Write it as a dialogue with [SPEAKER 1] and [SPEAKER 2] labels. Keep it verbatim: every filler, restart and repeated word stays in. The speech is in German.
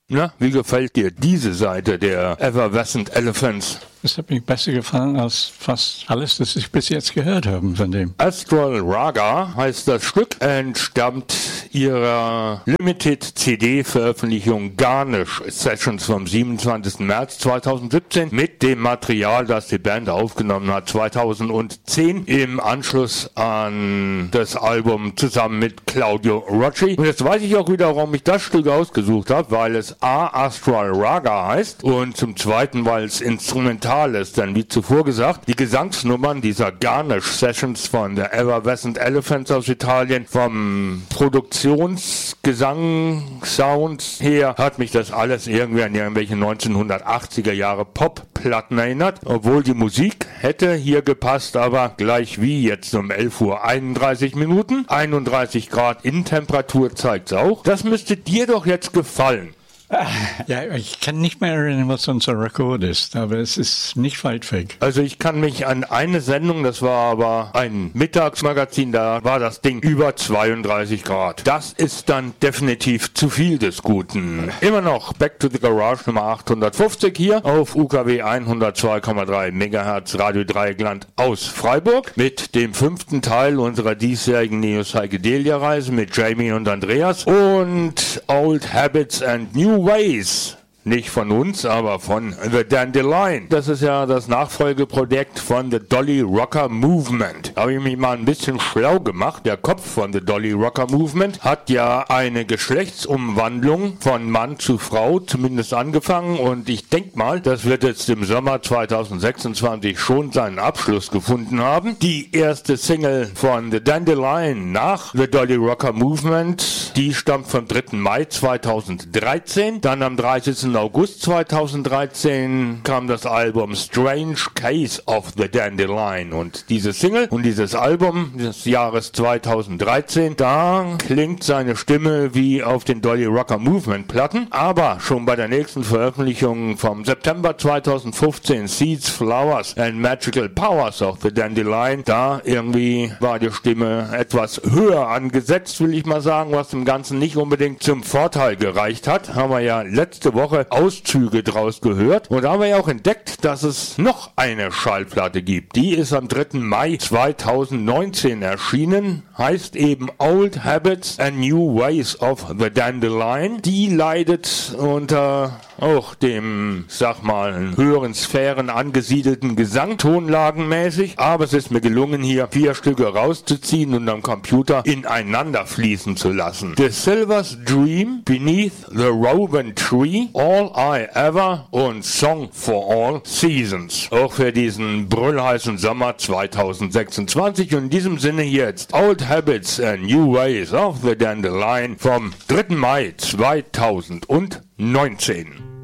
[SPEAKER 1] Na, wie gefällt dir diese Seite der Effervescent Elephants?
[SPEAKER 2] Das hat mir besser gefallen als fast alles, das ich bis jetzt gehört habe von dem.
[SPEAKER 1] Astral Raga heißt das Stück, entstammt ihrer Limited-C D-Veröffentlichung Garnish Sessions vom siebenundzwanzigsten März zweitausendsiebzehn mit dem Material, das die Band aufgenommen hat zweitausendzehn im Anschluss an das Album zusammen mit Claudio Rocci. Und jetzt weiß ich auch wieder, warum ich das Stück ausgesucht habe, weil es A. Astral Raga heißt und zum Zweiten, weil es instrumental ist, denn wie zuvor gesagt, die Gesangsnummern dieser Garnish Sessions von der Effervescent Elephants aus Italien, vom Produktionsgesang-Sound her, hat mich das alles irgendwie an irgendwelche neunzehnhundertachtziger Jahre Pop-Platten erinnert, obwohl die Musik hätte hier gepasst, aber gleich wie jetzt um elf Uhr einunddreißig Minuten, einunddreißig Grad Innentemperatur zeigt's auch. Das müsste dir doch jetzt gefallen.
[SPEAKER 2] Ja, ich kann nicht mehr erinnern, was unser Rekord ist, aber es ist nicht weit weg.
[SPEAKER 1] Also ich kann mich an eine Sendung, das war aber ein Mittagsmagazin, da war das Ding über zweiunddreißig Grad. Das ist dann definitiv zu viel des Guten. Immer noch Back to the Garage Nummer achthundertfünfzig hier auf U K W hundertzwei Komma drei Megahertz Radio Dreieckland aus Freiburg mit dem fünften Teil unserer diesjährigen Neo-Psychedelia-Reise mit Jamie und Andreas und Old Habits and New Ways. Nicht von uns, aber von The Dandelion. Das ist ja das Nachfolgeprojekt von The Dolly Rocker Movement. Da habe ich mich mal ein bisschen schlau gemacht. Der Kopf von The Dolly Rocker Movement hat ja eine Geschlechtsumwandlung von Mann zu Frau zumindest angefangen und ich denke mal, das wird jetzt im Sommer zweitausendsechsundzwanzig schon seinen Abschluss gefunden haben. Die erste Single von The Dandelion nach The Dolly Rocker Movement, die stammt vom dritten Mai zweitausenddreizehn. Dann am dreißigsten August zweitausenddreizehn kam das Album Strange Case of the Dandelion und diese Single und dieses Album des Jahres zweitausenddreizehn, da klingt seine Stimme wie auf den Dolly Rocker Movement Platten, aber schon bei der nächsten Veröffentlichung vom September zweitausendfünfzehn, Seeds, Flowers and Magical Powers of the Dandelion, da irgendwie war die Stimme etwas höher angesetzt, will ich mal sagen, was dem Ganzen nicht unbedingt zum Vorteil gereicht hat. Haben wir ja letzte Woche Auszüge draus gehört und da haben wir ja auch entdeckt, dass es noch eine Schallplatte gibt. Die ist am dritten Mai zweitausendneunzehn erschienen, heißt eben Old Habits and New Ways of the Dandelion. Die leidet unter auch dem, sag mal, in höheren Sphären angesiedelten Gesang, tonlagenmäßig, aber es ist mir gelungen, hier vier Stücke rauszuziehen und am Computer ineinander fließen zu lassen. The Silver's Dream, Beneath the Rowan Tree, All I Ever und Song for All Seasons. Auch für diesen brüllheißen Sommer zweitausendsechsundzwanzig und in diesem Sinne hier jetzt Old Habits and New Ways of the Dandelion vom dritten Mai zweitausendneunzehn.